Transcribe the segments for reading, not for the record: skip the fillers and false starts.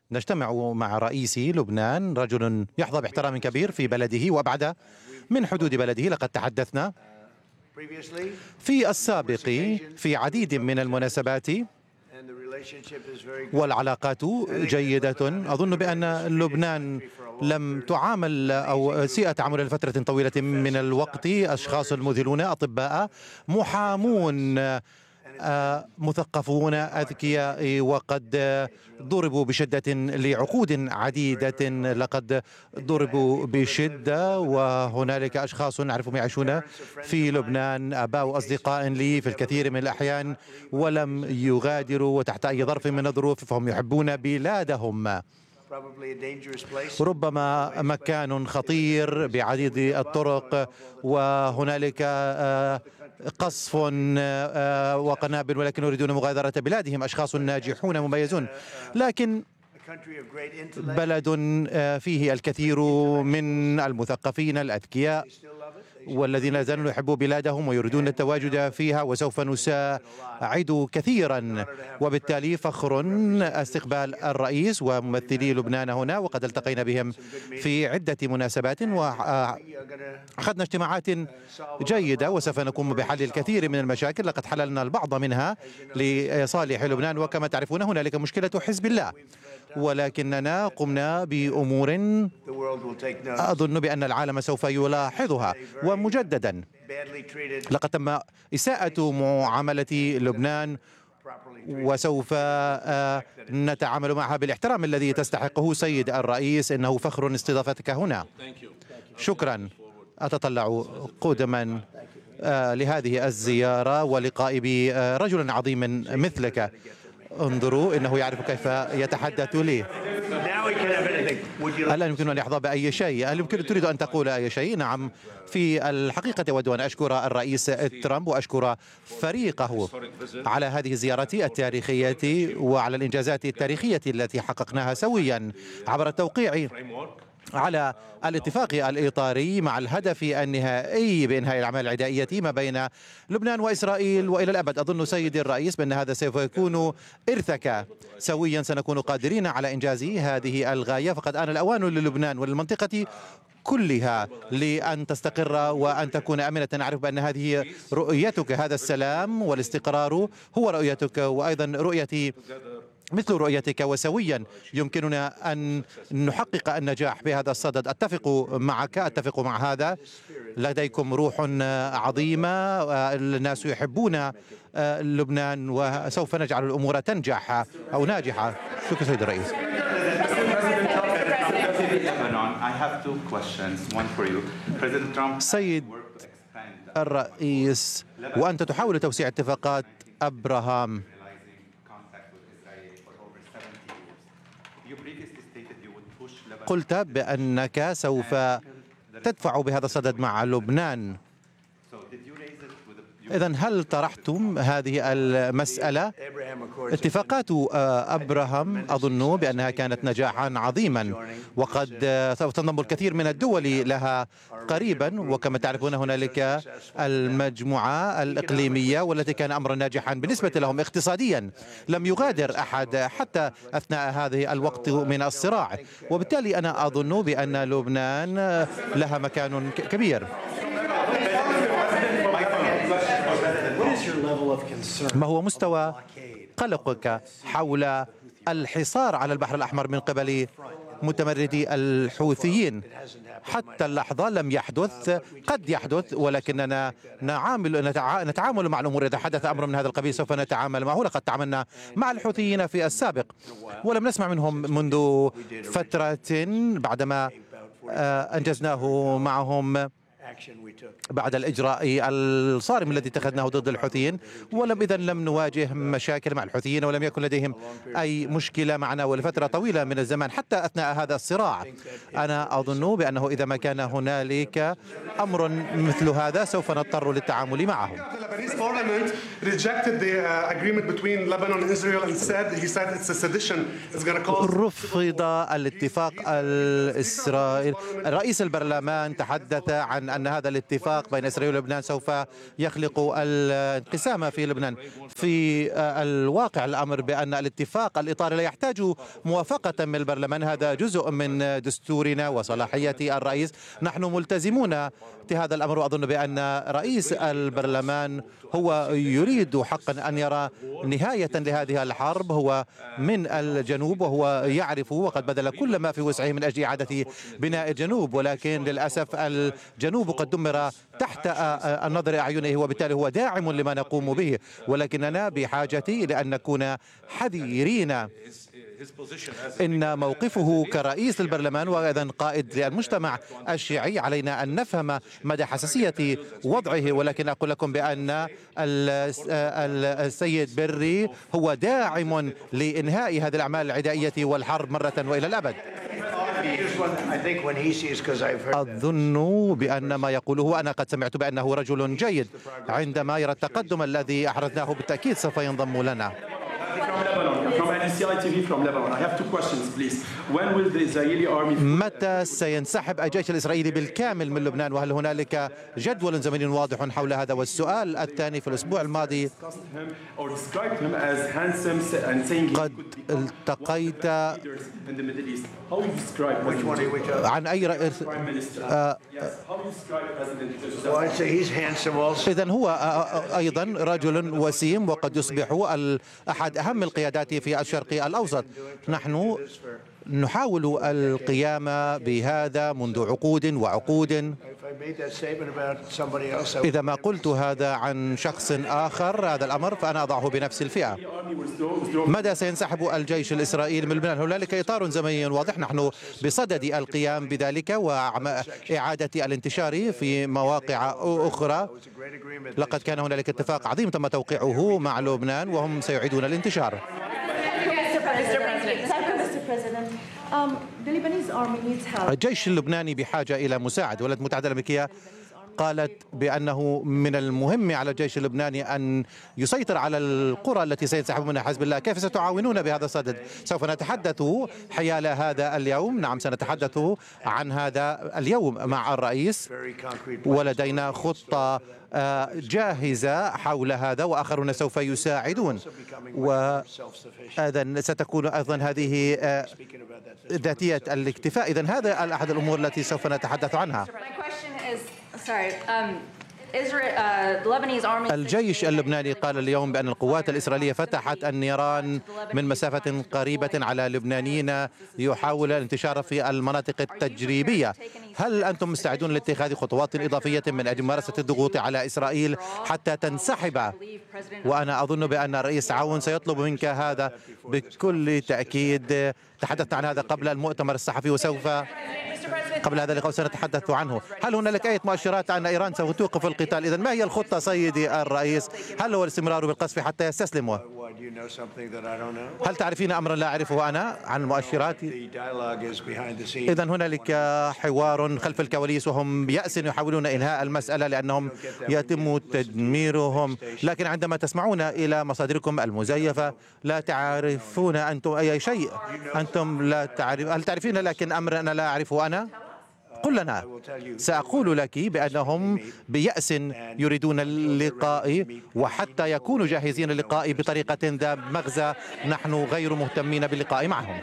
نجتمع مع رئيس لبنان، رجل يحظى باحترام كبير في بلده وأبعد من حدود بلده. لقد تحدثنا في السابق في عديد من المناسبات والعلاقات جيدة. أظن بأن لبنان لم تعامل أو سيء تعامل لفترة طويلة من الوقت، أشخاص مذهلون، أطباء، محامون، مثقفون، أذكياء، وقد ضربوا بشدة لعقود عديدة. لقد ضربوا بشدة، وهنالك أشخاص نعرفهم يعيشون في لبنان، آباء وأصدقاء لي في الكثير من الأحيان، ولم يغادروا وتحت أي ظرف من الظروف، فهم يحبون بلادهم. ربما مكان خطير بعديد الطرق، وهنالك قصف وقنابل، ولكن يريدون مغادرة بلادهم. أشخاص ناجحون مميزون، لكن بلد فيه الكثير من المثقفين الأذكياء والذين لا زالوا يحبوا بلادهم ويريدون التواجد فيها، وسوف نساعد كثيرا. وبالتالي فخر استقبال الرئيس وممثلي لبنان هنا، وقد التقينا بهم في عدة مناسبات وأخذنا اجتماعات جيدة، وسوف نقوم بحل الكثير من المشاكل. لقد حللنا البعض منها لصالح لبنان. وكما تعرفون هنالك مشكلة حزب الله، ولكننا قمنا بأمور أظن بأن العالم سوف يلاحظها. ومجددا لقد تم إساءة معاملة لبنان، وسوف نتعامل معها بالاحترام الذي تستحقه سيد الرئيس. إنه فخر استضافتك هنا. شكرا. أتطلع قدما لهذه الزيارة ولقائي برجل عظيم مثلك. انظروا، إنه يعرف كيف يتحدث لي. هل يمكن أن يحظى بأي شيء؟ هل يمكن تريد أن تقول أي شيء؟ نعم، في الحقيقة أود أن أشكر الرئيس ترامب وأشكر فريقه على هذه الزيارة التاريخية وعلى الإنجازات التاريخية التي حققناها سويا عبر التوقيع على الاتفاق الإطاري مع الهدف النهائي بإنهاء الأعمال العدائية ما بين لبنان وإسرائيل وإلى الأبد. أظن سيدي الرئيس بأن هذا سوف يكون إرثك. سويا سنكون قادرين على إنجاز هذه الغاية، فقد آن الأوان للبنان وللمنطقة كلها لأن تستقر وأن تكون آمنة. نعرف بأن هذه رؤيتك، هذا السلام والاستقرار هو رؤيتك، وأيضا رؤيتي مثل رؤيتك، وسويا يمكننا أن نحقق النجاح بهذا الصدد. أتفق معك، أتفق مع هذا. لديكم روح عظيمة، الناس يحبون لبنان، وسوف نجعل الأمور تنجح أو ناجحة. شكرا سيد الرئيس. سيد الرئيس، وأنت تحاول توسيع اتفاقات أبراهام. قلت بأنك سوف تدفع بهذا الصدد مع لبنان. إذن هل طرحتم هذه المسألة؟ اتفاقات أبراهام أظن بأنها كانت نجاحا عظيما، وقد سوف تنضم الكثير من الدول لها قريبا. وكما تعرفون هنالك المجموعة الإقليمية والتي كان أمرا ناجحا بالنسبة لهم اقتصاديا. لم يغادر أحد حتى أثناء هذه الوقت من الصراع، وبالتالي أنا أظن بأن لبنان لها مكان كبير. ما هو مستوى قلقك حول الحصار على البحر الأحمر من قبل متمردي الحوثيين؟ حتى اللحظة لم يحدث، قد يحدث، ولكننا نتعامل مع الأمور. إذا حدث أمر من هذا القبيل سوف نتعامل معه. لقد تعاملنا مع الحوثيين في السابق ولم نسمع منهم منذ فترة بعدما أنجزناه معهم بعد الإجراء الصارم الذي اتخذناه ضد الحوثيين. إذن لم نواجه مشاكل مع الحوثيين، ولم يكن لديهم أي مشكلة معنا ولفترة طويلة من الزمان حتى أثناء هذا الصراع. أنا أظن بأنه إذا ما كان هنالك أمر مثل هذا سوف نضطر للتعامل معه. رفض الاتفاق الإسرائيلي. رئيس البرلمان تحدث عن أن هذا الاتفاق بين إسرائيل ولبنان سوف يخلق الانقسام في لبنان. في الواقع الأمر بأن الاتفاق الإطاري لا يحتاج موافقة من البرلمان، هذا جزء من دستورنا وصلاحية الرئيس. نحن ملتزمون بهذا الأمر، وأظن بأن رئيس البرلمان هو يريد حقا أن يرى نهاية لهذه الحرب. هو من الجنوب وهو يعرف وقد بذل كل ما في وسعه من أجل إعادة بناء الجنوب، ولكن للأسف الجنوب قد دمر تحت النظر أعينه، وبالتالي هو داعم لما نقوم به، ولكننا بحاجة إلى أن نكون حذرين. إن موقفه كرئيس البرلمان وأيضا قائد للمجتمع الشيعي علينا أن نفهم مدى حساسية وضعه، ولكن أقول لكم بأن السيد بري هو داعم لإنهاء هذه الأعمال العدائية والحرب مرة وإلى الأبد. أظن بأن ما يقوله أنا قد سمعت بأنه رجل جيد. عندما يرى التقدم الذي أحرزناه بالتأكيد سوف ينضم لنا. متى سينسحب الجيش الإسرائيلي بالكامل من لبنان، وهل هنالك جدول زمني واضح حول هذا؟ والسؤال الثاني، في الأسبوع الماضي قد التقيت عن أي رئيس؟ إذن هو أيضا رجل وسيم وقد يصبح أحد أهم القيادات في الشرق الأوسط. نحن نحاول القيام بهذا منذ عقود وعقود. إذا ما قلت هذا عن شخص آخر هذا الأمر فأنا أضعه بنفس الفئة. متى سينسحب الجيش الإسرائيلي من لبنان؟ هنالك إطار زمني واضح، نحن بصدد القيام بذلك وإعادة الانتشار في مواقع أخرى. لقد كان هنالك اتفاق عظيم تم توقيعه مع لبنان وهم سيعيدون الانتشار. الجيش اللبناني بحاجة إلى مساعدة. الولايات المتحدة الأمريكية قالت بأنه من المهم على الجيش اللبناني أن يسيطر على القرى التي سينسحب منها حزب الله. كيف ستعاونون بهذا الصدد؟ سوف نتحدث حيال هذا اليوم. نعم، سنتحدث عن هذا اليوم مع الرئيس، ولدينا خطة جاهزة حول هذا، وآخرون سوف يساعدون، وأيضا ستكون أيضا هذه ذاتية الاكتفاء. إذن هذا أحد الأمور التي سوف نتحدث عنها. الجيش اللبناني قال اليوم بأن القوات الإسرائيلية فتحت النيران من مسافة قريبة على لبنانيين يحاول الانتشار في المناطق التجريبية. هل أنتم مستعدون لاتخاذ خطوات إضافية من أجل ممارسة الضغوط على إسرائيل حتى تنسحب؟ وأنا أظن بأن الرئيس عون سيطلب منك هذا بكل تأكيد. تحدثت عن هذا قبل المؤتمر الصحفي وسوف قبل هذا اللقاء سنتحدث عنه. هل هنالك أي مؤشرات أن إيران سوف توقف القتال؟ إذن ما هي الخطة سيدي الرئيس؟ هل هو الاستمرار بالقصف حتى يستسلموا؟ هل تعرفين أمرا لا أعرفه أنا عن المؤشرات؟ إذن هنالك حوار خلف الكواليس وهم بيأس يحاولون إنهاء المسألة لأنهم يتم تدميرهم، لكن عندما تسمعون إلى مصادركم المزيفة لا تعرفون أنتم أي شيء. أنتم لا تعرف. هل تعرفين لكن أمر أنا لا أعرفه أنا؟ قل لنا. سأقول لك بأنهم بيأس يريدون اللقاء، وحتى يكونوا جاهزين للقاء بطريقة ذات مغزى نحن غير مهتمين باللقاء معهم.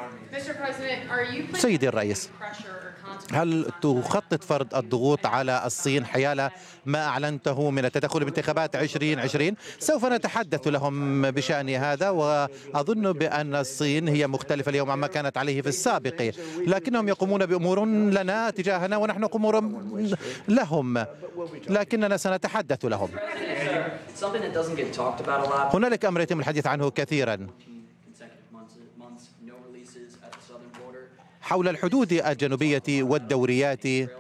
سيدي الرئيس، هل تخطط فرض الضغوط على الصين حيال ما أعلنته من التدخل بانتخابات 2020؟ سوف نتحدث لهم بشأن هذا، وأظن بأن الصين هي مختلفة اليوم عما كانت عليه في السابق، لكنهم يقومون بأمور لنا تجاهنا ونحن نقوم لهم، لكننا سنتحدث لهم. هنالك أمر يتم الحديث عنه كثيرا حول الحدود الجنوبية والدوريات.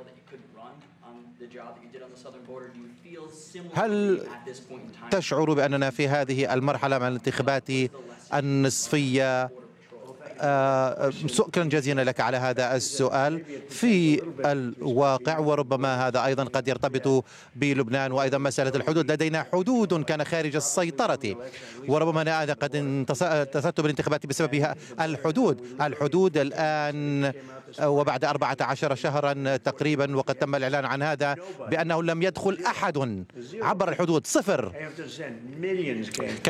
هل تشعر بأننا في هذه المرحلة من الانتخابات النصفية شكرا جزيلا لك على هذا السؤال. في الواقع، وربما هذا أيضا قد يرتبط بلبنان وأيضا مسألة الحدود، لدينا حدود كان خارج السيطرة، وربما أنا قد انتصرت بالانتخابات بسبب الحدود الآن وبعد 14 شهرا تقريبا، وقد تم الإعلان عن هذا بأنه لم يدخل أحد عبر الحدود، صفر.